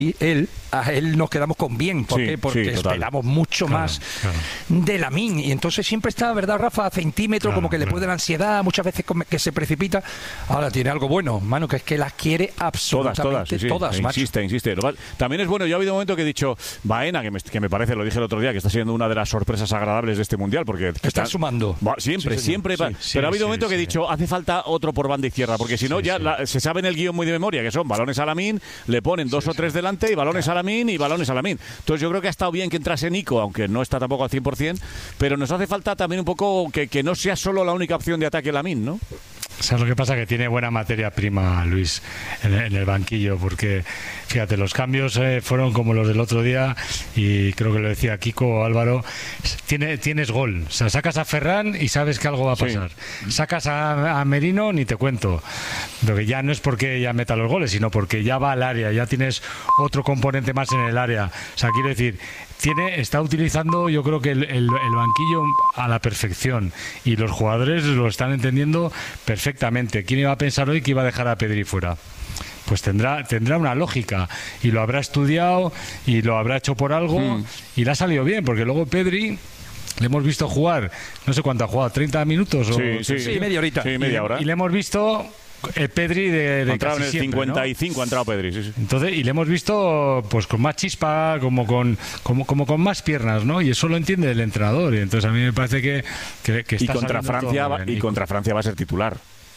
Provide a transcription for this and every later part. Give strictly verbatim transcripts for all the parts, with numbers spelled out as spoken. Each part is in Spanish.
y él, a él nos quedamos con bien. ¿Por sí, qué? Porque sí, esperamos mucho claro, más claro. de Lamine. Y entonces siempre está, ¿verdad, Rafa? A centímetros, claro, como que claro. le puede la ansiedad, muchas veces que se precipita. Ahora tiene algo bueno, mano, que es que las quiere absolutamente todas, todas, sí, sí. todas, macho. Insiste, insiste. También es bueno, yo ha habido un momento que he dicho, Baena, que me, que me parece, lo dije el otro día, que está siendo una de las sorpresas agradables de este Mundial, porque está, está sumando. Va, siempre, sí, siempre. Sí, sí, pero ha habido un momento sí, que he dicho, hace falta otro por banda izquierda, porque si no, sí, ya sí. La, se sabe en el guión muy de memoria, que son balones a Lamine, le ponen dos sí, o tres sí. delante y balones a Lamine y balones a Lamine. Entonces yo creo que ha estado bien que entrase Nico, aunque no está tampoco al cien por cien, pero nos hace falta también un poco que, que no sea solo la única opción de ataque Lamine, ¿no? ¿Sabes lo que pasa? Que tiene buena materia prima, Luis, en, en el banquillo, porque, fíjate, los cambios eh, fueron como los del otro día, y creo que lo decía Kiko o Álvaro, tiene, tienes gol. O sea, sacas a Ferran y sabes que algo va a pasar. Sí. Sacas a, a Merino, ni te cuento. Lo que ya no es porque ya meta los goles, sino porque ya va al área, ya tienes otro componente más en el área. O sea, quiero decir, tiene, está utilizando, yo creo que el, el, el banquillo a la perfección, y los jugadores lo están entendiendo perfectamente. ¿Quién iba a pensar hoy que iba a dejar a Pedri fuera? Pues tendrá tendrá una lógica, y lo habrá estudiado y lo habrá hecho por algo, mm. y le ha salido bien, porque luego Pedri le hemos visto jugar, no sé cuánto ha jugado, treinta minutos o sí, sí, sí, media horita. Sí, media hora. Y, y le hemos visto el Pedri de, de entrado casi en el siempre, cincuenta y cinco, ¿no? Ha entrado Pedri, sí, sí. Entonces, y le hemos visto pues con más chispa, como con como, como con más piernas, ¿no? Y eso lo entiende el entrenador, y entonces a mí me parece que, que, que está y contra Francia va, y contra Francia va a ser titular.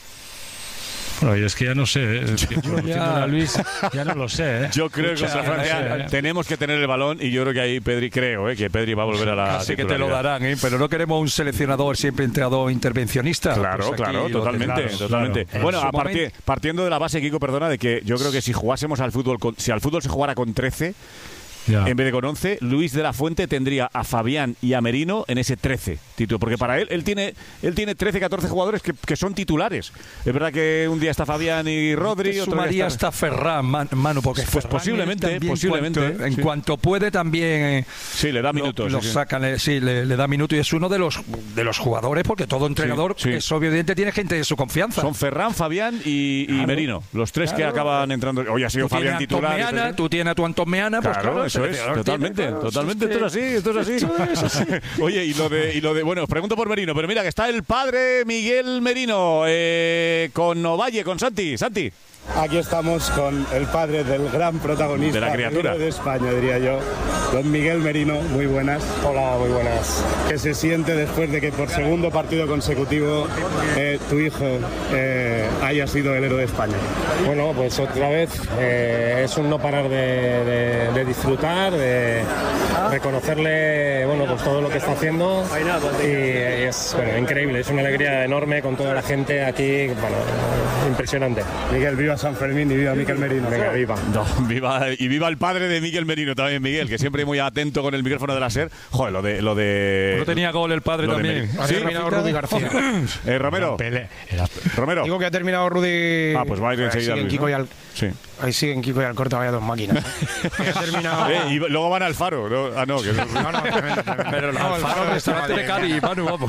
Bueno, y es que ya no sé, ¿eh? Yo ya, a Luis, ya no lo sé, ¿eh? Yo creo que contra Francia no sé, ¿eh? Tenemos que tener el balón, y yo creo que ahí Pedri, creo, ¿eh? que Pedri va a volver a la Así que te lo darán, ¿eh? Pero no queremos un seleccionador siempre entrenador intervencionista. Claro, pues claro, totalmente, claro, totalmente. Claro. Bueno, a partir, partiendo de la base, Kiko, perdona, de que yo creo que si jugásemos al fútbol, con, si al fútbol se jugara con trece, ya. en vez de con once, Luis de la Fuente tendría a Fabián y a Merino en ese trece título, porque para él él tiene él tiene trece, catorce jugadores que, que son titulares. Es verdad que un día está Fabián y Rodri, otro día día está Ferran, man, Manu, porque pues Ferran posiblemente, posiblemente en cuanto, en sí. cuanto puede también eh, sí, le da minutos, lo, lo sí, sacan, sí, le, le da minutos, y es uno de los de los jugadores, porque todo entrenador sí, sí. es obviamente tiene gente de su confianza. Son Ferran, Fabián y, y claro. Merino, los tres claro. que acaban entrando. Hoy ha sido tú Fabián titular. Meana, tú tienes a tu Antón Meana, claro, pues claro, eso es, totalmente. Claro, totalmente, esto es así, esto es así. Esto es así. Oye, y lo de, y lo de, bueno, os pregunto por Merino, pero mira que está el padre Miguel Merino eh, con Ovalle, con Santi. Santi. Aquí estamos con el padre del gran protagonista de la criatura de España, diría yo, don Miguel Merino. Muy buenas. Hola, muy buenas. ¿Qué se siente después de que por segundo partido consecutivo eh, tu hijo eh, haya sido el héroe de España? Bueno, pues otra vez eh, es un no parar de, de, de disfrutar, de reconocerle, bueno, pues todo lo que está haciendo, y es bueno, increíble, es una alegría enorme con toda la gente aquí, bueno, impresionante. Miguel, viva San Fermín y viva Miguel Merino. Venga, viva. No, viva. Y viva el padre de Miguel Merino también, Miguel, que siempre muy atento con el micrófono de la SER. Joder, lo de... Lo de no tenía gol el padre también. Ha ¿Sí? terminado Rudy García. eh, Romero. Romero. Digo que ha terminado Rudy... Ah, pues va a ir enseguida. Ahí siguen, ¿no? Sí. Ahí siguen Kiko y Alcorta, vaya dos máquinas. ¿eh? ha terminado... eh, y luego van al Faro. ¿no? Ah, no. Que no, no, no, tremendo, tremendo. Pero no, al Faro está de Cali, Manu, vamos.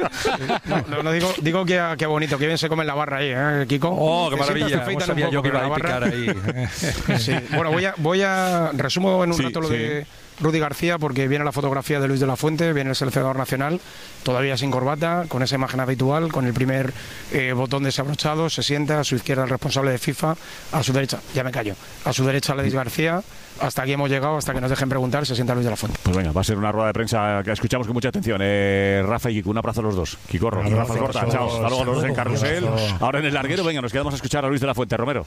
No, no, no, digo, digo que, que bonito, que bien se come en la barra ahí, ¿eh, Kiko? Oh, qué maravilla. No sabía yo que iba a picar ahí. Sí. Bueno, voy a, voy a resumo en un sí, rato lo sí. de Rudy García, porque viene la fotografía de Luis de la Fuente, viene el seleccionador nacional, todavía sin corbata, con esa imagen habitual, con el primer eh, botón desabrochado, se sienta a su izquierda el responsable de FIFA, a su derecha, ya me callo, a su derecha Luis García. Hasta aquí hemos llegado, hasta que nos dejen preguntar, se sienta Luis de la Fuente. Pues venga, va a ser una rueda de prensa que escuchamos con mucha atención. Eh, Rafa y Kiko, un abrazo a los dos. Kikorro, un abrazo corta, chao. Hasta luego los dos en Carrusel. Ahora en el larguero, venga, nos quedamos a escuchar a Luis de la Fuente. Romero.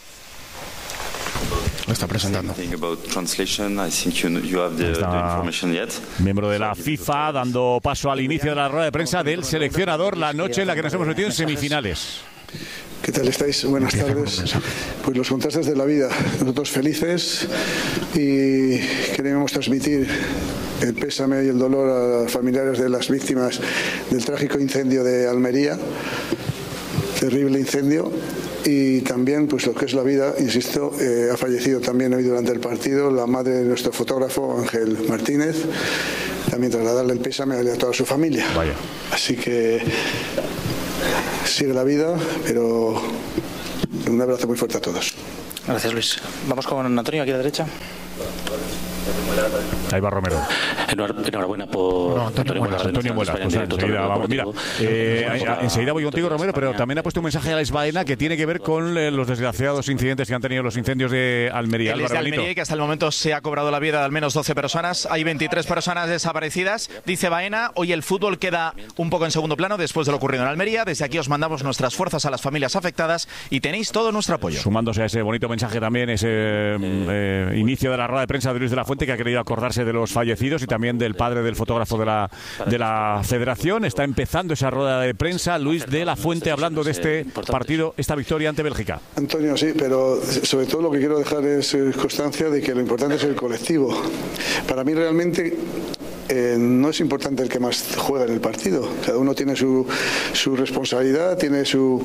Lo está presentando. Miembro de la FIFA, dando paso al inicio de la rueda de prensa del seleccionador, la noche en la que nos hemos metido en semifinales. ¿Qué tal estáis? Buenas tardes. Pues los contrastes de la vida. Nosotros felices y queremos transmitir el pésame y el dolor a los familiares de las víctimas del trágico incendio de Almería. Terrible incendio. Y también, pues lo que es la vida, insisto, eh, ha fallecido también hoy durante el partido la madre de nuestro fotógrafo, Ángel Martínez. También trasladarle el pésame a toda su familia. Vaya. Así que sigue la vida, pero un abrazo muy fuerte a todos. Gracias, Luis. Vamos con Antonio, aquí a la derecha. Ahí va Romero. Enhorabuena por no, Antonio Muelas. Antonio Muelas, pues enseguida vamos. Mira, eh, enseguida voy contigo, Romero, pero también ha puesto un mensaje a Alex Baena que tiene que ver con eh, los desgraciados incidentes que han tenido los incendios de Almería. El de Almería, que hasta el momento se ha cobrado la vida de al menos doce personas. Hay veintitrés personas desaparecidas. Dice Baena, hoy el fútbol queda un poco en segundo plano después de lo ocurrido en Almería. Desde aquí os mandamos nuestras fuerzas a las familias afectadas y tenéis todo nuestro apoyo. Sumándose a ese bonito mensaje también, ese eh, inicio de la rueda de prensa de Luis de la Fuente, que ha querido acordarse de los fallecidos y también del padre del fotógrafo de la, de la Federación. Está empezando esa rueda de prensa. Luis de la Fuente hablando de este partido, esta victoria ante Bélgica. Antonio, sí, pero sobre todo lo que quiero dejar es constancia de que lo importante es el colectivo. Para mí realmente Eh, no es importante el que más juega en el partido. Cada uno tiene su, su responsabilidad, tiene su,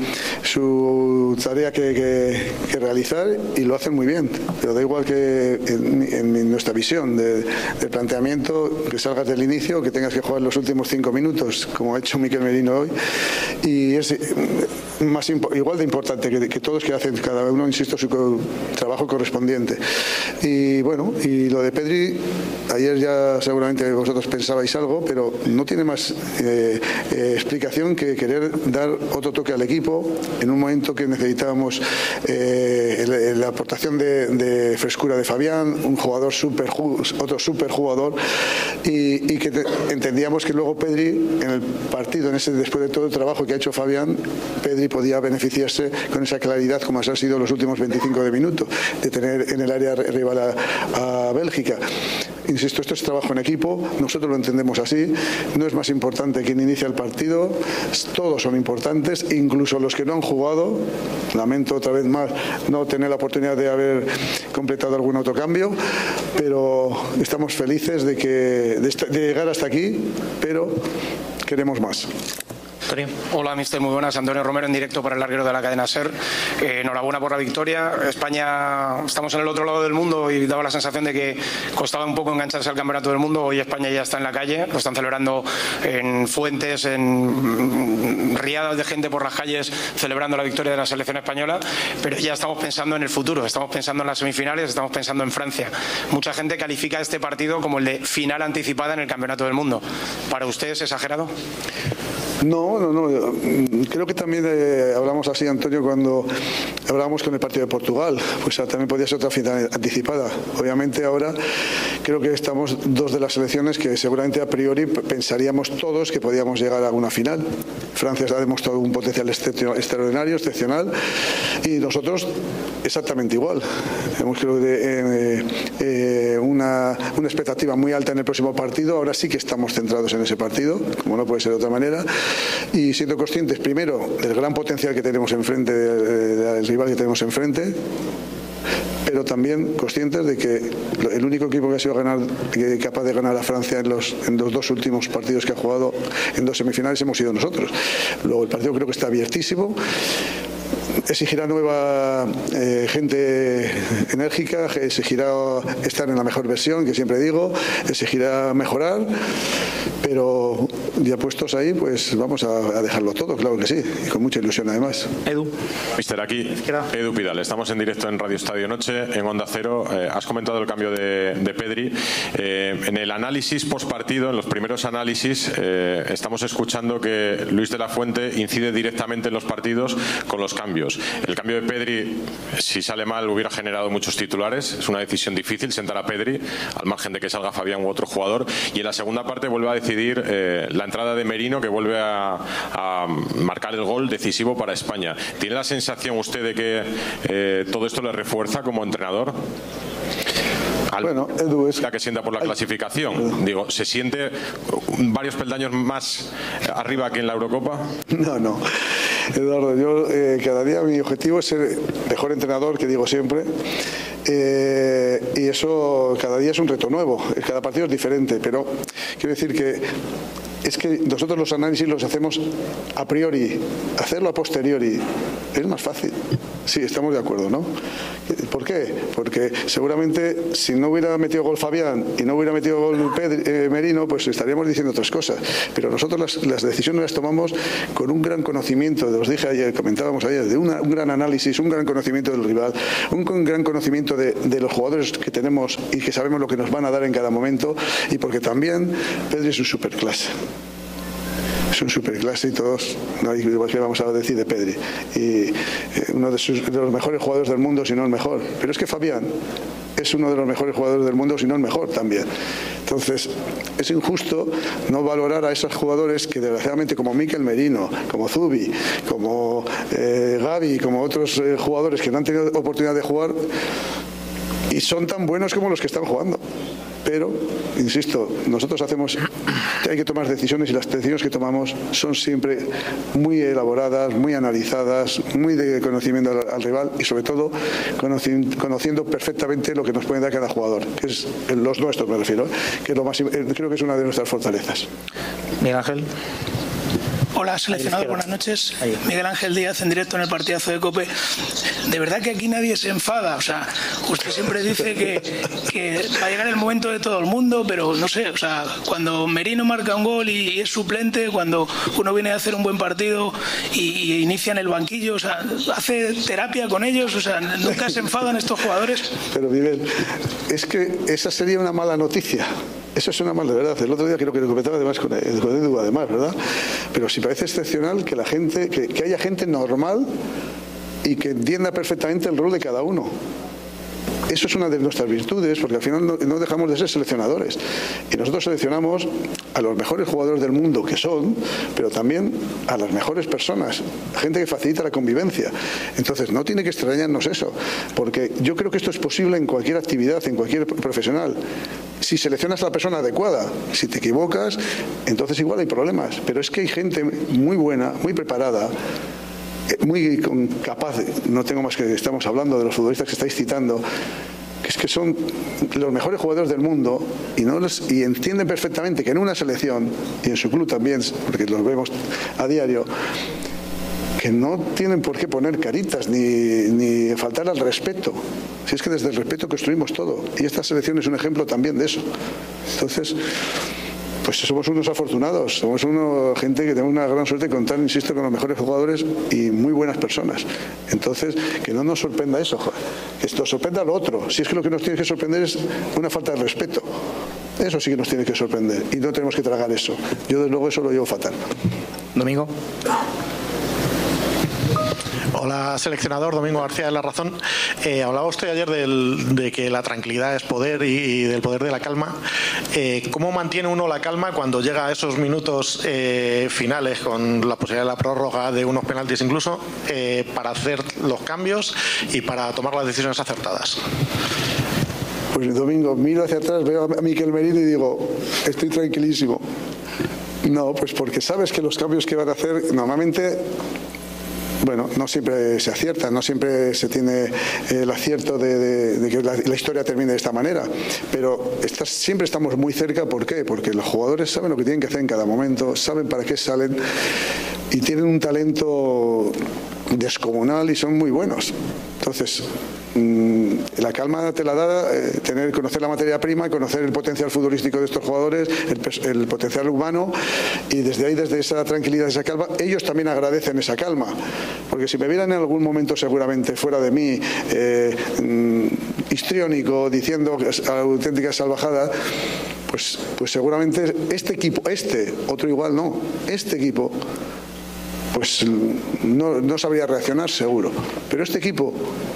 su tarea que, que, que realizar y lo hacen muy bien. Pero da igual que en, en nuestra visión de, de planteamiento, que salgas del inicio, que tengas que jugar los últimos cinco minutos, como ha hecho Miquel Merino hoy. Y es más igual de importante que, que todos que hacen cada uno, insisto, su co trabajo correspondiente. Y bueno, y lo de Pedri, ayer ya seguramente vosotros pensabais algo, pero no tiene más eh, eh, explicación que querer dar otro toque al equipo en un momento que necesitábamos eh, el, la aportación de, de frescura de Fabián, un jugador super, otro super jugador, y, y que te, entendíamos que luego Pedri en el partido, en ese, después de todo el trabajo que ha hecho Fabián, Pedri podía beneficiarse con esa claridad como han sido los últimos veinticinco de minutos, de tener en el área rival a, a Bélgica. Insisto, esto es trabajo en equipo, nosotros lo entendemos así, no es más importante quién inicia el partido, todos son importantes, incluso los que no han jugado. Lamento otra vez más no tener la oportunidad de haber completado algún otro cambio, pero estamos felices de, que, de, esta, de llegar hasta aquí, pero queremos más. Hola, mister, muy buenas. Antonio Romero en directo para el larguero de la cadena SER. Eh, enhorabuena por la victoria. España, estamos en el otro lado del mundo y daba la sensación de que costaba un poco engancharse al campeonato del mundo. Hoy España ya está en la calle, lo están celebrando en fuentes, en riadas de gente por las calles celebrando la victoria de la selección española, pero ya estamos pensando en el futuro, estamos pensando en las semifinales, estamos pensando en Francia. Mucha gente califica este partido como el de final anticipada en el campeonato del mundo. ¿Para usted es exagerado? No, no, no. Creo que también eh, hablamos así, Antonio, cuando hablábamos con el partido de Portugal. Pues también podía ser otra final anticipada. Obviamente ahora creo que estamos dos de las selecciones que seguramente a priori pensaríamos todos que podíamos llegar a una final. Francia ha demostrado un potencial extraordinario, excepcional, y nosotros exactamente igual. Hemos creo que eh, eh, una, una expectativa muy alta en el próximo partido. Ahora sí que estamos centrados en ese partido, como no puede ser de otra manera. Y siendo conscientes, primero, del gran potencial que tenemos enfrente, del rival que tenemos enfrente, pero también conscientes de que el único equipo que ha sido ganar, que capaz de ganar a Francia en los, en los dos últimos partidos que ha jugado en dos semifinales hemos sido nosotros. Luego el partido creo que está abiertísimo. Exigirá nueva eh, gente enérgica, exigirá estar en la mejor versión, que siempre digo, exigirá mejorar, pero ya puestos ahí, pues vamos a, a dejarlo todo, claro que sí, y con mucha ilusión además. Edu. Mister, aquí Edu Pidal, estamos en directo en Radio Estadio Noche, en Onda Cero. Eh, has comentado el cambio de, de Pedri. Eh, en el análisis postpartido, en los primeros análisis, eh, estamos escuchando que Luis de la Fuente incide directamente en los partidos con los cambios. El cambio de Pedri, si sale mal, hubiera generado muchos titulares. Es una decisión difícil sentar a Pedri, al margen de que salga Fabián u otro jugador. Y en la segunda parte vuelve a decidir eh, la entrada de Merino, que vuelve a, a marcar el gol decisivo para España. ¿Tiene la sensación usted de que eh, todo esto le refuerza como entrenador? Al, bueno, Edu, es la que sienta por la clasificación. Digo, ¿se siente varios peldaños más arriba que en la Eurocopa? No, no. Eduardo, yo eh, cada día mi objetivo es ser mejor entrenador, que digo siempre. Eh, y eso cada día es un reto nuevo. Cada partido es diferente, pero quiero decir que es que nosotros los análisis los hacemos a priori. Hacerlo a posteriori es más fácil. Sí, estamos de acuerdo, ¿no? ¿Por qué? Porque seguramente si no hubiera metido gol Fabián y no hubiera metido gol Pedri, eh, Merino, pues estaríamos diciendo otras cosas. Pero nosotros las, las decisiones las tomamos con un gran conocimiento, os dije ayer, comentábamos ayer, de una, un gran análisis, un gran conocimiento del rival, un, un gran conocimiento de, de los jugadores que tenemos y que sabemos lo que nos van a dar en cada momento, y porque también Pedri es un superclase. Es un superclase y todos, no hay que vamos a decir de Pedri, y eh, uno de, sus, de los mejores jugadores del mundo, si no el mejor. Pero es que Fabián es uno de los mejores jugadores del mundo, si no el mejor también. Entonces, es injusto no valorar a esos jugadores que desgraciadamente, como Mikel Merino, como Zubi, como eh, Gavi, como otros eh, jugadores que no han tenido oportunidad de jugar y son tan buenos como los que están jugando. Pero, insisto, nosotros hacemos, hay que tomar decisiones y las decisiones que tomamos son siempre muy elaboradas, muy analizadas, muy de conocimiento al, al rival y sobre todo conociendo, conociendo perfectamente lo que nos puede dar cada jugador, que es los nuestros me refiero, que es lo más, creo que es una de nuestras fortalezas. Miguel Ángel. Hola, seleccionador, buenas noches. Miguel Ángel Díaz, en directo en el partidazo de COPE. De verdad que aquí nadie se enfada. O sea, usted siempre dice que, que va a llegar el momento de todo el mundo, pero no sé, o sea, cuando Merino marca un gol y, y es suplente, cuando uno viene a hacer un buen partido y, y inicia en el banquillo, o sea, hace terapia con ellos, o sea, nunca se enfadan estos jugadores. Pero Miguel, es que esa sería una mala noticia. Eso es una mala, de verdad. El otro día creo que lo comentaba además con Edu, además, ¿verdad? Pero si parece excepcional que la gente, que, que haya gente normal y que entienda perfectamente el rol de cada uno. Eso es una de nuestras virtudes, porque al final no, no dejamos de ser seleccionadores. Y nosotros seleccionamos a los mejores jugadores del mundo que son, pero también a las mejores personas, gente que facilita la convivencia. Entonces no tiene que extrañarnos eso, porque yo creo que esto es posible en cualquier actividad, en cualquier profesional. Si seleccionas a la persona adecuada, si te equivocas, entonces igual hay problemas. Pero es que hay gente muy buena, muy preparada, muy capaz, no tengo más que estamos hablando de los futbolistas que estáis citando, que es que son los mejores jugadores del mundo y no les, y entienden perfectamente que en una selección y en su club también, porque los vemos a diario, que no tienen por qué poner caritas ni, ni faltar al respeto. Si es que desde el respeto construimos todo, y esta selección es un ejemplo también de eso. Entonces, pues somos unos afortunados, somos una gente que tenemos una gran suerte de contar, insisto, con los mejores jugadores y muy buenas personas. Entonces, que no nos sorprenda eso, joder. Que esto sorprenda lo otro. Si es que lo que nos tiene que sorprender es una falta de respeto. Eso sí que nos tiene que sorprender y no tenemos que tragar eso. Yo desde luego eso lo llevo fatal. Domingo. Hola, seleccionador, Domingo García de La Razón. Eh, hablaba usted ayer del, de que la tranquilidad es poder y, y del poder de la calma. Eh, ¿Cómo mantiene uno la calma cuando llega a esos minutos eh, finales, con la posibilidad de la prórroga, de unos penaltis incluso, eh, para hacer los cambios y para tomar las decisiones acertadas? Pues Domingo, miro hacia atrás, veo a Mikel Merino y digo, estoy tranquilísimo. No, pues porque sabes que los cambios que van a hacer normalmente... Bueno, no siempre se acierta, no siempre se tiene el acierto de, de, de que la, la historia termine de esta manera, pero estas, siempre estamos muy cerca. ¿Por qué? Porque los jugadores saben lo que tienen que hacer en cada momento, saben para qué salen y tienen un talento descomunal y son muy buenos. Entonces, mmm, la calma te la da eh, tener, conocer la materia prima, conocer el potencial futbolístico de estos jugadores, el, el potencial humano, y desde ahí, desde esa tranquilidad, esa calma, ellos también agradecen esa calma, porque si me vieran en algún momento seguramente fuera de mí eh, mmm, histriónico, diciendo auténticas salvajadas, pues, pues seguramente este equipo, este, otro igual no, este equipo pues no, no sabría reaccionar seguro, pero este equipo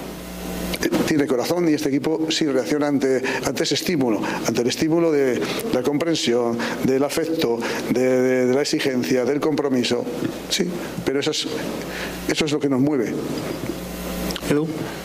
tiene corazón y este equipo sí reacciona ante, ante ese estímulo, ante el estímulo de la comprensión, del afecto, de, de, de la exigencia, del compromiso, sí, pero eso es, eso es lo que nos mueve. Edu.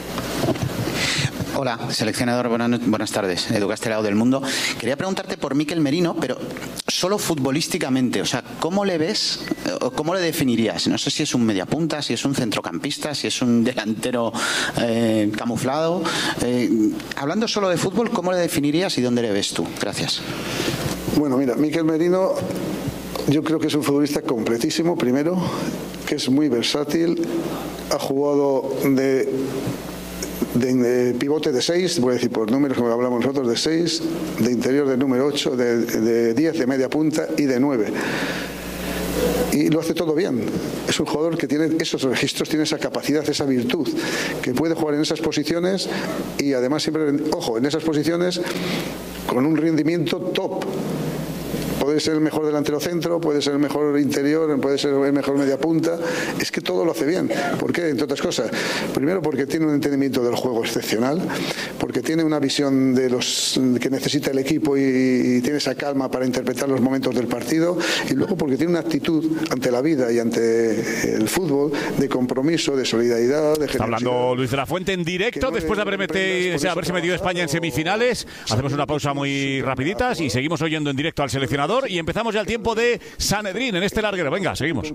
Hola, seleccionador, buenas, buenas tardes. Edu Castelao del Mundo. Quería preguntarte por Mikel Merino, pero solo futbolísticamente. O sea, ¿cómo le ves o cómo le definirías? No sé si es un mediapunta, si es un centrocampista, si es un delantero eh, camuflado. Eh, hablando solo de fútbol, ¿cómo le definirías y dónde le ves tú? Gracias. Bueno, mira, Mikel Merino yo creo que es un futbolista completísimo, primero, que es muy versátil, ha jugado de, de, de pivote de seis, voy a decir por números como hablamos nosotros, de seis, de interior de número ocho, de, de diez, de media punta y de nueve. Y lo hace todo bien. Es un jugador que tiene esos registros, tiene esa capacidad, esa virtud, que puede jugar en esas posiciones y además siempre, ojo, en esas posiciones con un rendimiento top. Puede ser el mejor delantero centro, puede ser el mejor interior, puede ser el mejor media punta. Es que todo lo hace bien. ¿Por qué? Entre otras cosas. Primero porque tiene un entendimiento del juego excepcional, porque tiene una visión de los que necesita el equipo y, y tiene esa calma para interpretar los momentos del partido. Y luego porque tiene una actitud ante la vida y ante el fútbol de compromiso, de solidaridad, de generosidad. Está hablando Luis de la Fuente en directo no después de haber mete, haberse metido España en semifinales. Hacemos una pausa muy rapiditas y seguimos oyendo en directo al seleccionador. Y empezamos ya el tiempo de Sanedrín en este larguero. Venga, seguimos.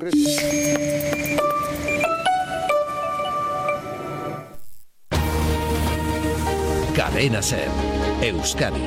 Cadena Ser, Euskadi.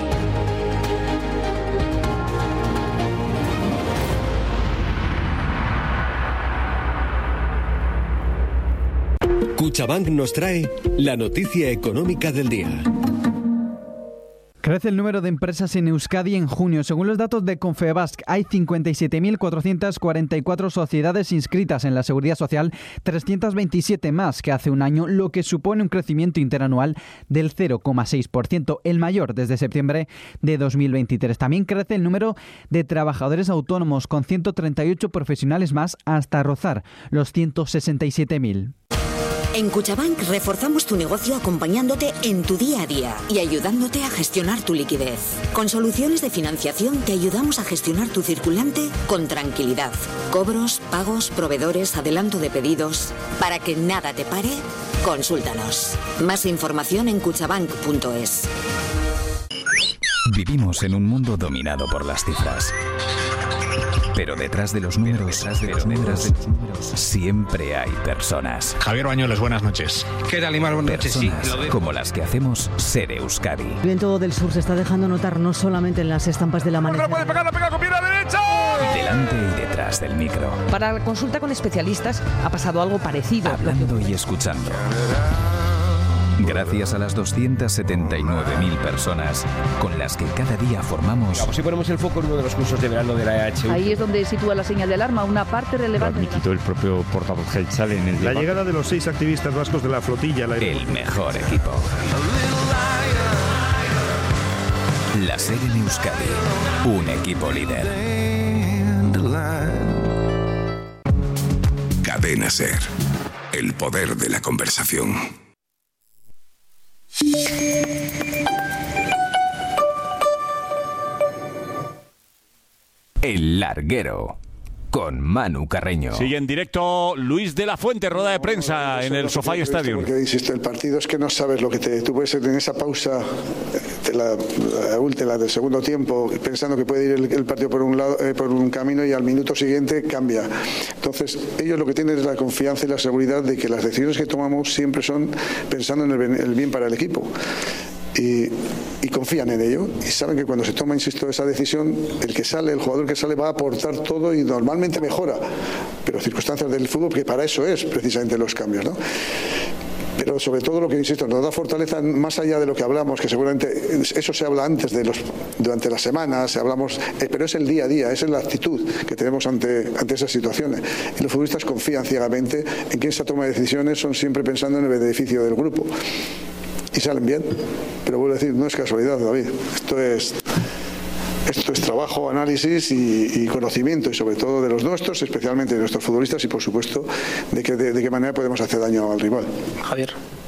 Cuchabank nos trae la noticia económica del día. Crece el número de empresas en Euskadi en junio. Según los datos de Confebask, hay cincuenta y siete mil cuatrocientas cuarenta y cuatro sociedades inscritas en la Seguridad Social, trescientas veintisiete más que hace un año, lo que supone un crecimiento interanual del cero coma seis por ciento, el mayor desde septiembre de dos mil veintitrés. También crece el número de trabajadores autónomos, con ciento treinta y ocho profesionales más hasta rozar los ciento sesenta y siete mil. En Cuchabank reforzamos tu negocio acompañándote en tu día a día y ayudándote a gestionar tu liquidez. Con soluciones de financiación te ayudamos a gestionar tu circulante con tranquilidad. Cobros, pagos, proveedores, adelanto de pedidos. Para que nada te pare, consúltanos. Más información en cuchabank punto es. Vivimos en un mundo dominado por las cifras. Pero detrás de los números, detrás de los números, siempre hay personas. Javier Bañuelos, buenas noches. ¿Qué tal, Imar? Buenas noches. Sí, como las que hacemos Ser Euskadi. El viento del sur se está dejando notar no solamente en las estampas del amanecer. ¡No puede pegar, la pega con pierna derecha! Delante y detrás del micro. Para la consulta con especialistas ha pasado algo parecido. Hablando y escuchando. Gracias a las doscientas setenta y nueve mil personas con las que cada día formamos... Vamos, si ponemos el foco en uno de los cursos de verano de la E H U. Ahí es donde sitúa la señal de alarma, una parte relevante... Lo admitió el propio portavoz Geltzal en el La debate. Llegada de los seis activistas vascos de la flotilla... La... El mejor equipo. La Ser en Euskadi. Un equipo líder. Cadena Ser. El poder de la conversación. El larguero con Manu Carreño. Sigue en directo Luis de la Fuente, rueda de prensa no, en el SoFi Stadium. Porque insisto, el partido es que no sabes lo que te... Tú puedes ser en esa pausa de la, la última del segundo tiempo pensando que puede ir el, el partido por un lado, eh, por un camino y al minuto siguiente cambia. Entonces, ellos lo que tienen es la confianza y la seguridad de que las decisiones que tomamos siempre son pensando en el, el bien para el equipo. Y, y confían en ello y saben que cuando se toma, insisto, esa decisión, el que sale, el jugador que sale va a aportar todo y normalmente mejora, pero circunstancias del fútbol, que para eso es precisamente los cambios, ¿no? Pero sobre todo lo que, insisto, nos da fortaleza más allá de lo que hablamos, que seguramente eso se habla antes de los durante las semanas, hablamos, eh, pero es el día a día, esa es la actitud que tenemos ante, ante esas situaciones. Y los futbolistas confían ciegamente en que esa toma de decisiones son siempre pensando en el beneficio del grupo. Y salen bien, pero vuelvo a decir, no es casualidad, David, esto es esto es trabajo, análisis y, y conocimiento, y sobre todo de los nuestros, especialmente de nuestros futbolistas, y por supuesto de, que, de, de qué manera podemos hacer daño al rival. Javier.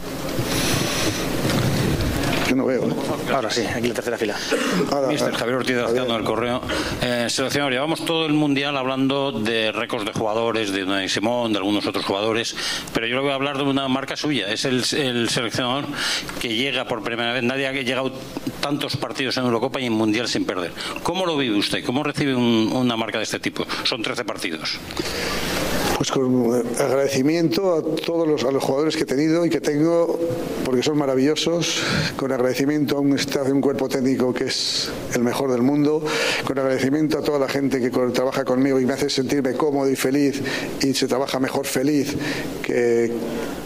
Yo no veo, ¿eh? Ahora sí, aquí en la tercera fila. Ahora, Mister Javier Ortiz, haciendo el correo. Eh, seleccionador, llevamos todo el mundial hablando de récords de jugadores, de Unai Simón, de algunos otros jugadores, pero yo le voy a hablar de una marca suya. Es el, el seleccionador que llega por primera vez. Nadie ha llegado tantos partidos en Eurocopa y en Mundial sin perder. ¿Cómo lo vive usted? ¿Cómo recibe un, una marca de este tipo? Son trece partidos. Pues con agradecimiento a todos los, a los jugadores que he tenido y que tengo, porque son maravillosos, con agradecimiento a un staff, un cuerpo técnico que es el mejor del mundo, con agradecimiento a toda la gente que trabaja conmigo y me hace sentirme cómodo y feliz, y se trabaja mejor feliz que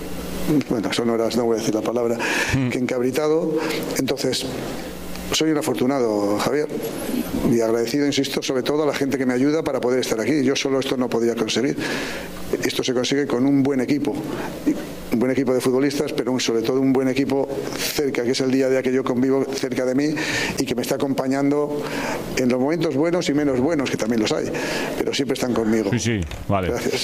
bueno, sonoras, no voy a decir la palabra, mm. que encabritado. Entonces, soy un afortunado, Javier, y agradecido, insisto, sobre todo a la gente que me ayuda para poder estar aquí. Yo solo esto no podría conseguir. Esto se consigue con un buen equipo, un buen equipo de futbolistas, pero sobre todo un buen equipo cerca, que es el día a día que yo convivo cerca de mí y que me está acompañando en los momentos buenos y menos buenos, que también los hay, pero siempre están conmigo. Sí, sí, vale. Gracias.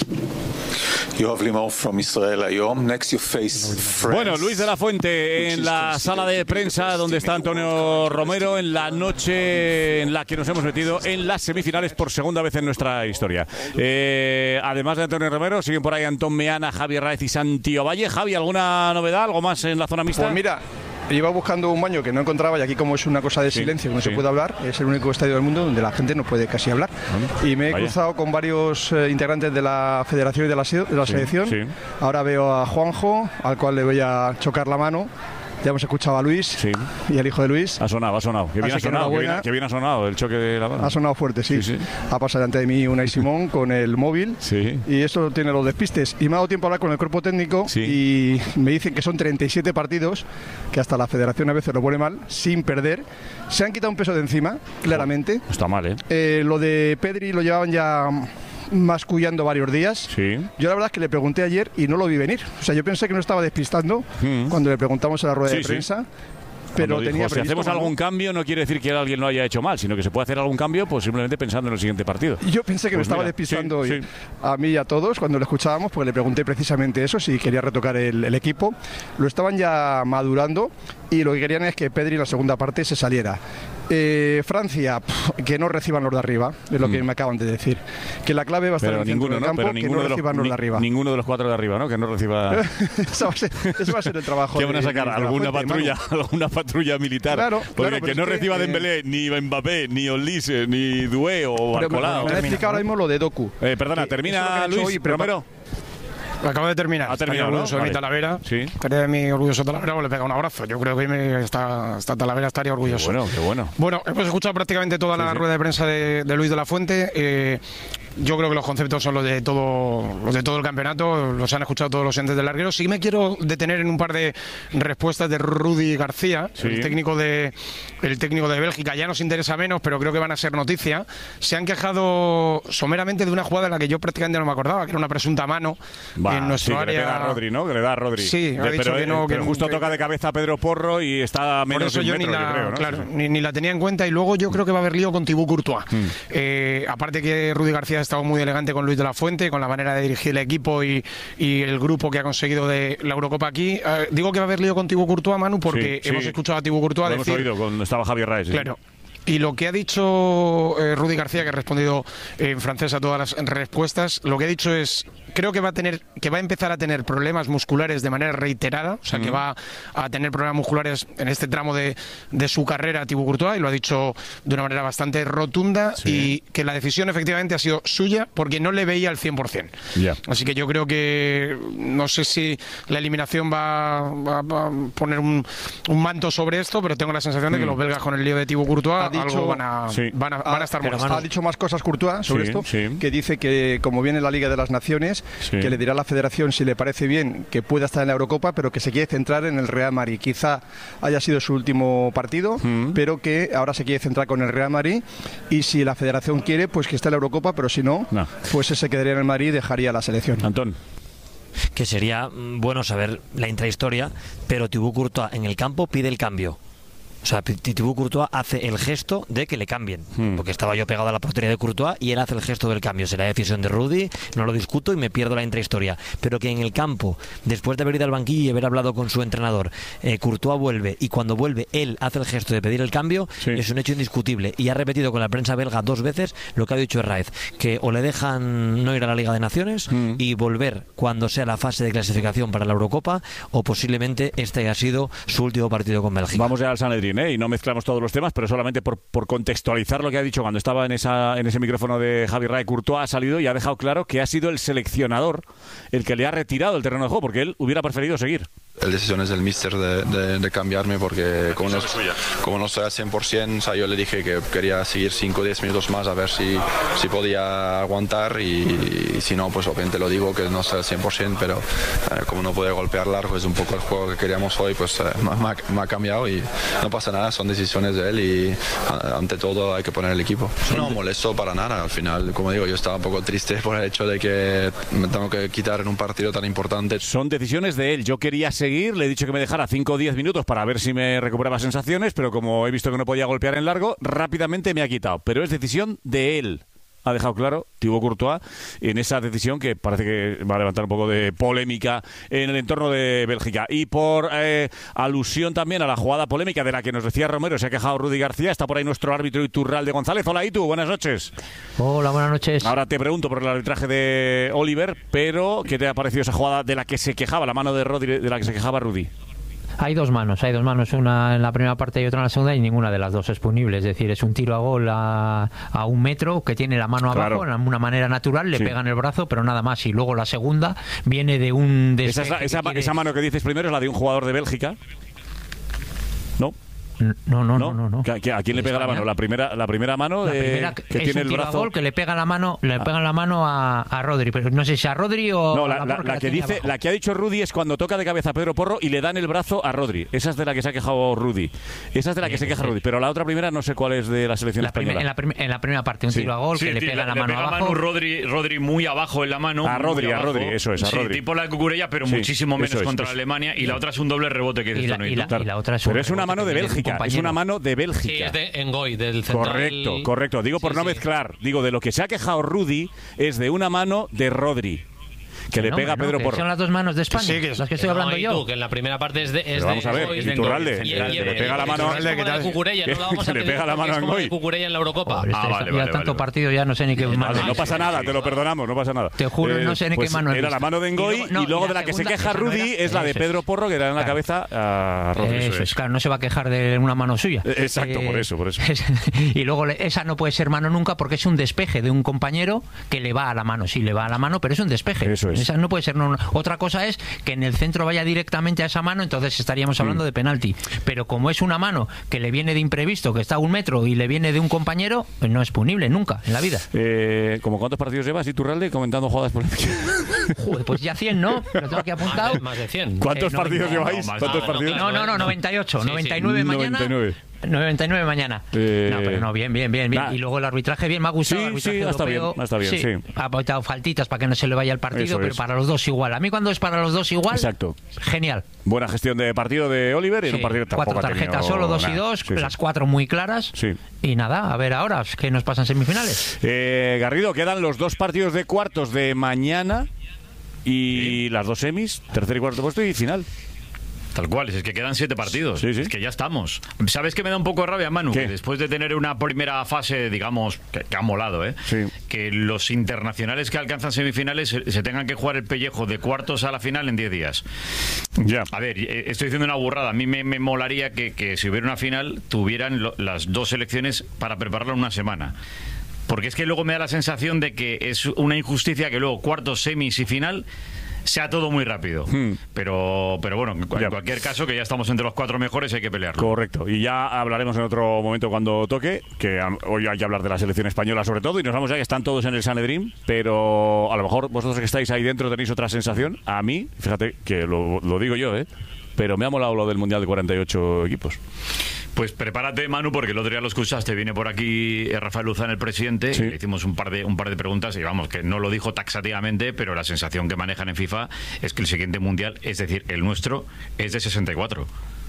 Bueno, Luis de la Fuente en la sala de prensa donde está Antonio Romero en la noche en la que nos hemos metido en las semifinales por segunda vez en nuestra historia. Eh, además de Antonio Romero, siguen por ahí Antón Meana, Javier Raez y Santi Ovalle. Javi, ¿alguna novedad? ¿Algo más en la zona mixta? Pues mira, iba buscando un baño que no encontraba y aquí, como es una cosa de silencio, sí, que no sí. se puede hablar, es el único estadio del mundo donde la gente no puede casi hablar. Bueno, y me he vaya. cruzado con varios eh, integrantes de la federación y de la, de la sí, selección. Sí. Ahora veo a Juanjo, al cual le voy a chocar la mano. Ya hemos escuchado a Luis sí. y al hijo de Luis. Ha sonado, ha sonado. Que bien ha sonado, que bien, que bien ha sonado el choque de la mano. Ha sonado fuerte, sí. sí, sí. Ha pasado delante de mí Unai Simón con el móvil sí. y eso tiene los despistes. Y me ha dado tiempo a hablar con el cuerpo técnico sí. y me dicen que son treinta y siete partidos, que hasta la federación a veces lo pone mal, sin perder. Se han quitado un peso de encima, claramente. Oh, está mal, ¿eh? eh lo de Pedri lo llevaban ya mascullando varios días. Sí. Yo la verdad es que le pregunté ayer y no lo vi venir. O sea, yo pensé que no estaba despistando mm. cuando le preguntamos en la rueda sí, de prensa. Sí. Pero dijo, tenía si hacemos algún mal. cambio no quiere decir que alguien lo haya hecho mal, sino que se puede hacer algún cambio pues simplemente pensando en el siguiente partido. Yo pensé que pues me estaba mira, despistando sí, y sí. a mí y a todos cuando lo escuchábamos, porque le pregunté precisamente eso, si quería retocar el, el equipo. Lo estaban ya madurando y lo que querían es que Pedri en la segunda parte se saliera. Eh, Francia, pff, que no reciban los de arriba, es lo mm. que me acaban de decir. Que la clave va a estar pero en el ninguno, centro del ¿no? campo, pero que no reciban los, los de arriba. Ninguno de los cuatro de arriba, ¿no? Que no reciba... eso, va a ser, eso va a ser el trabajo. ¿Qué van a sacar? De, de ¿Alguna fuente, patrulla Manu? ¿Alguna patrulla militar? Claro, porque claro, que no reciba eh, Dembélé, ni Mbappé, ni Olise, ni Doué o Barcola. Me han explicado ahora mismo lo de Doku. Eh, perdona, termina Luis Romero. Acabo de terminar. Ha terminado, ¿no? Soy vale. mi Talavera. Sí. Quería de mi orgulloso Talavera, pues le pega un abrazo. Yo creo que me está, esta Talavera estaría orgulloso. Qué bueno, qué bueno. Bueno, hemos escuchado prácticamente toda la sí, rueda sí. de prensa de, de Luis de la Fuente. Eh, yo creo que los conceptos son los de todo los de todo el campeonato, los han escuchado todos los entes del larguero. Sí me quiero detener en un par de respuestas de Rudi García, sí. el técnico de el técnico de Bélgica. Ya nos interesa menos, pero creo que van a ser noticia. Se han quejado someramente de una jugada en la que yo prácticamente no me acordaba, que era una presunta mano Va, en nuestro sí, área. Que le pega a Rodri, ¿no? Que le da a Rodri. Sí, ha de, dicho pero, que no. Pero que justo que, toca de cabeza a Pedro Porro y está a menos por eso de un yo metro, ni la, yo creo, ¿no? claro, sí, sí. Ni, ni la tenía en cuenta. Y luego yo creo que va a haber lío con Thibaut Courtois. Mm. Eh, aparte que Rudi García ha estado muy elegante con Luis de la Fuente, con la manera de dirigir el equipo y, y el grupo que ha conseguido de la Eurocopa aquí. Eh, digo que va a haber lío con Thibaut Courtois, Manu, porque sí, hemos sí. escuchado a Thibaut Courtois Lo decir... hemos oído cuando estaba Javier Raez. Claro. Sí. Y lo que ha dicho eh, Rudi García, que ha respondido en francés a todas las respuestas, lo que ha dicho es, creo que va a tener, que va a empezar a tener problemas musculares de manera reiterada, o sea, mm. que va a tener problemas musculares en este tramo de, de su carrera Thibaut Courtois, y lo ha dicho de una manera bastante rotunda, sí. y que la decisión efectivamente ha sido suya porque no le veía al cien por cien. Yeah. Así que yo creo que, no sé si la eliminación va, va, va a poner un, un manto sobre esto, pero tengo la sensación de que mm. los belgas con el lío de Thibaut Courtois dicho, algo van a, sí. van a, van a estar buenos. Ha dicho más cosas Courtois sobre sí, esto, sí. que dice que como viene la Liga de las Naciones, sí. que le dirá a la Federación si le parece bien que pueda estar en la Eurocopa, pero que se quiere centrar en el Real Madrid. Quizá haya sido su último partido, mm. pero que ahora se quiere centrar con el Real Madrid, y si la Federación quiere, pues que esté en la Eurocopa, pero si no, no. pues se quedaría en el Madrid y dejaría la selección. Antón. Que sería bueno saber la intrahistoria, pero Thibaut Courtois en el campo pide el cambio. O sea, Thibaut Courtois hace el gesto de que le cambien, hmm. porque estaba yo pegado a la portería de Courtois y él hace el gesto del cambio. Será decisión de Rudi, no lo discuto y me pierdo la intrahistoria. Pero que en el campo, después de haber ido al banquillo y haber hablado con su entrenador, eh, Courtois vuelve y cuando vuelve él hace el gesto de pedir el cambio, sí. es un hecho indiscutible. Y ha repetido con la prensa belga dos veces lo que ha dicho Raez, que o le dejan no ir a la Liga de Naciones hmm. y volver cuando sea la fase de clasificación para la Eurocopa, o posiblemente este haya sido su último partido con Bélgica. Vamos ya al Sanedrín. ¿Eh? Y no mezclamos todos los temas, pero solamente por, por contextualizar lo que ha dicho cuando estaba en esa en ese micrófono de Javier Raez. Courtois ha salido y ha dejado claro que ha sido el seleccionador el que le ha retirado el terreno de juego, porque él hubiera preferido seguir. La decisión es del míster de, de, de cambiarme porque como no, como no estoy al cien por ciento, o sea, yo le dije que quería seguir cinco o diez minutos más a ver si, si podía aguantar y, y si no, pues obviamente lo digo que no estoy al cien por ciento, pero eh, como no puede golpear largo, es un poco el juego que queríamos hoy, pues eh, me, ha, me ha cambiado y no pasa nada, son decisiones de él y a, ante todo hay que poner el equipo. No molesto para nada, al final, como digo, yo estaba un poco triste por el hecho de que me tengo que quitar en un partido tan importante. Son decisiones de él, yo quería seguir seguir, le he dicho que me dejara cinco o diez minutos para ver si me recuperaba sensaciones, pero como he visto que no podía golpear en largo, rápidamente me ha quitado. Pero es decisión de él. Ha dejado claro Thibaut Courtois en esa decisión que parece que va a levantar un poco de polémica en el entorno de Bélgica. Y por eh, alusión también a la jugada polémica de la que nos decía Romero, se ha quejado Rudy García, está por ahí nuestro árbitro Iturralde González. Hola, Itu, buenas noches. Hola, buenas noches. Ahora te pregunto por el arbitraje de Oliver, pero ¿qué te ha parecido esa jugada de la que se quejaba, la mano de Rodri, de la que se quejaba Rudy? Hay dos manos, hay dos manos, una en la primera parte y otra en la segunda, y ninguna de las dos es punible. Es decir, es un tiro a gol a, a un metro que tiene la mano claro. abajo, de una manera natural, le sí. pegan el brazo, pero nada más. Y luego la segunda viene de un... Esa, esa, esa, quiere... esa mano que dices primero es la de un jugador de Bélgica, ¿no? No, no, no, no, no. ¿A, a quién le pega la mano? La primera, la primera mano la de, primera que es tiene un el brazo. Gol que le pega la mano, le pegan la mano a, a Rodri, pero no sé si a Rodri o no, a la, la, la, la que dice, abajo. La que ha dicho Rudy es cuando toca de cabeza a Pedro Porro y le dan el brazo a Rodri. Esa es de la que se ha quejado Rudy. Esa es de la que sí, se queja sí. Rudy, pero la otra primera no sé cuál es de la selección la española. En la, prim en la primera parte un sí. tiro a gol sí, que le pega la mano pega abajo. Mano Rodri, Rodri muy abajo en la mano. A Rodri, a Rodri, eso es, a sí, Rodri. Tipo la de Cucurella, pero sí, muchísimo menos es, contra es, Alemania y la otra es un doble rebote que dice y, y, la, y la otra es Pero es una mano de Bélgica, es una mano de Bélgica. Sí, es de Engoy, del central. Correcto, correcto. Digo por sí, no sí. mezclar. Digo, de lo que se ha quejado Rudy es de una mano de Rodri. Que le no, pega a Pedro no, Porro. Son las dos manos de España, sí, que las que estoy hablando no, yo. Tú, que en la primera parte es de... Es Pero vamos de, a ver, es Iturralde, le pega la mano... Es como la de Cucurella, no la vamos a le pega la mano a Engoy. Cucurella en la Eurocopa. Oh, ah, vale, vale, tanto vale. partido ya no sé ni qué mano. No pasa nada, te lo perdonamos, no pasa nada. Te juro, no sé ni qué mano. Era la mano de Engoy y luego de la que se queja Rudy es la de Pedro Porro, que le da en la cabeza a Rodri. Eso es, claro, no se va a quejar de una mano suya. Exacto, por eso, por eso. Y luego esa no puede ser mano nunca porque es un despeje de un compañero que le va a la mano. Sí, le va a la mano, pero es un despeje. Eso es. Esa no puede ser. Otra cosa es que en el centro vaya directamente a esa mano, entonces estaríamos hablando mm. de penalti. Pero como es una mano que le viene de imprevisto, que está a un metro y le viene de un compañero, pues no es punible nunca en la vida. Eh, ¿Cómo cuántos partidos llevas, Iturralde, comentando jugadas polémicas? Joder, pues ya cien, ¿no? Lo tengo aquí apuntado. Más de, más de cien. ¿Cuántos eh, no, no, partidos lleváis? No, ¿Cuántos no, partidos? No, no, no, noventa y ocho. Sí, noventa y nueve sí. mañana. noventa y nueve. noventa y nueve mañana. Eh, no, pero no, bien, bien, bien. bien. Y luego el arbitraje, bien, me ha gustado. Sí, el arbitraje sí, está bien, está bien, sí. sí. Ha aportado faltitas para que no se le vaya el partido, Eso pero es. Para los dos igual. A mí cuando es para los dos igual, exacto. Genial. Buena gestión de partido de Oliver y sí. en un partido tampoco Cuatro tarjetas tenido... solo, dos nada. y dos, sí, las sí. cuatro muy claras. Sí. Y nada, a ver ahora, ¿qué nos pasa en semifinales? Eh, Garrido, quedan los dos partidos de cuartos de mañana y sí. las dos semis, tercer y cuarto puesto y final. Tal cual, es que quedan siete partidos. Sí, sí. Es que ya estamos. ¿Sabes qué me da un poco de rabia, Manu? ¿Qué? Que después de tener una primera fase, digamos, que, que ha molado, ¿eh? Sí. Que los internacionales que alcanzan semifinales se, se tengan que jugar el pellejo de cuartos a la final en diez días. Ya. A ver, estoy diciendo una burrada. A mí me, me molaría que, que si hubiera una final, tuvieran lo, las dos selecciones para prepararla en una semana. Porque es que luego me da la sensación de que es una injusticia que luego cuartos, semis y final sea todo muy rápido. Hmm. Pero pero bueno, en ya. cualquier caso, que ya estamos entre los cuatro mejores, hay que pelearlo. Correcto. Y ya hablaremos en otro momento cuando toque, que hoy hay que hablar de la selección española sobre todo, y nos vamos ya que están todos en el Sanedrín, pero a lo mejor vosotros que estáis ahí dentro tenéis otra sensación. A mí, fíjate, que lo, lo digo yo, ¿eh? Pero me ha molado lo del Mundial de cuarenta y ocho equipos. Pues prepárate, Manu, porque el otro día lo escuchaste. Viene por aquí Rafael Luzán, el presidente, sí. y le hicimos un par de un par de preguntas y vamos, que no lo dijo taxativamente, pero la sensación que manejan en FIFA es que el siguiente Mundial, es decir, el nuestro, es de sesenta y cuatro.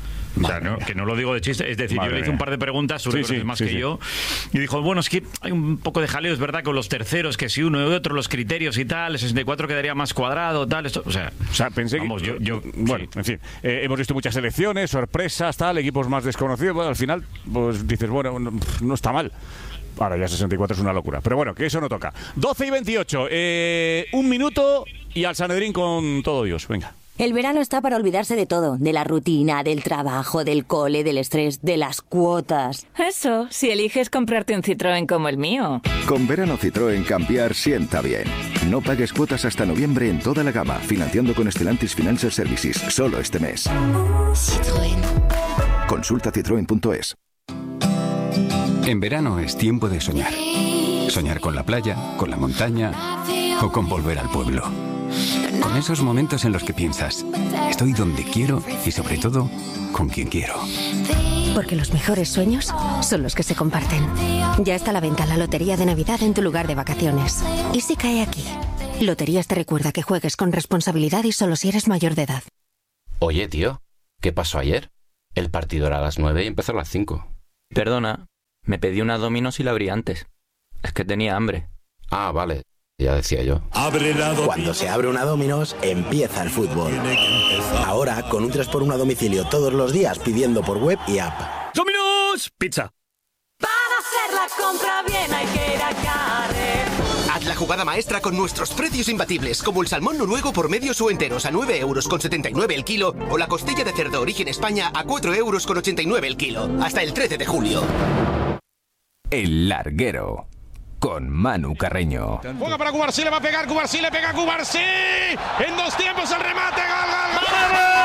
O sea, no, que no lo digo de chiste, es decir, Madre yo le hice un par de preguntas, sobre sí, sí, más sí, que sí. yo, y dijo, bueno, es que hay un poco de jaleo, es verdad, con los terceros, que si uno y otro, los criterios y tal, el sesenta y cuatro quedaría más cuadrado, tal, esto, o sea, o sea pensé vamos, que, yo, yo, bueno, sí. en fin, eh, hemos visto muchas selecciones, sorpresas, tal, equipos más desconocidos, bueno, al final, pues dices, bueno, no, no está mal. Ahora ya sesenta y cuatro es una locura, pero bueno, que eso no toca. doce y veintiocho, eh, un minuto y al Sanedrín con todo Dios, venga. El verano está para olvidarse de todo, de la rutina, del trabajo, del cole, del estrés, de las cuotas. Eso, si eliges comprarte un Citroën como el mío. Con verano Citroën cambiar sienta bien. No pagues cuotas hasta noviembre en toda la gama, financiando con Stellantis Financial Services, solo este mes. Citroën. Consulta citroen punto es. En verano es tiempo de soñar. Soñar con la playa, con la montaña o con volver al pueblo. Con esos momentos en los que piensas, estoy donde quiero y sobre todo, con quien quiero. Porque los mejores sueños son los que se comparten. Ya está a la venta la Lotería de Navidad en tu lugar de vacaciones. ¿Y si cae aquí? Loterías te recuerda que juegues con responsabilidad y solo si eres mayor de edad. Oye, tío, ¿qué pasó ayer? El partido era a las nueve y empezó a las cinco. Perdona, me pedí una Domino's y la abrí antes. Es que tenía hambre. Ah, vale. Ya decía yo. Cuando se abre una Domino's, empieza el fútbol. Ahora, con un tres por uno a domicilio todos los días pidiendo por web y app. ¡Domino's! Pizza. Para hacer la compra bien hay que ir a Carrefour. Haz la jugada maestra con nuestros precios imbatibles, como el salmón noruego por medios o enteros a nueve euros con setenta y nueve el kilo o la costilla de cerdo origen España a cuatro euros con ochenta y nueve el kilo. Hasta el trece de julio. El Larguero. Con Manu Carreño. Juega para Cubarsí, le va a pegar Cubarsí, le pega Cubarsí. En dos tiempos el remate, gol, gol, gol.